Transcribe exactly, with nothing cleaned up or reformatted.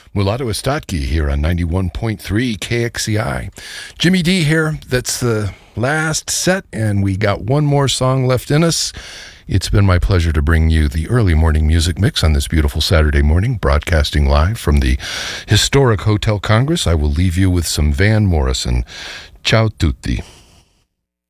Mulatto Estatki here on ninety-one point three K X C I. Jimmy D here. That's the last set, and we got one more song left in us. It's been my pleasure to bring you the early morning music mix on this beautiful Saturday morning, broadcasting live from the historic Hotel Congress. I will leave you with some Van Morrison. Ciao tutti.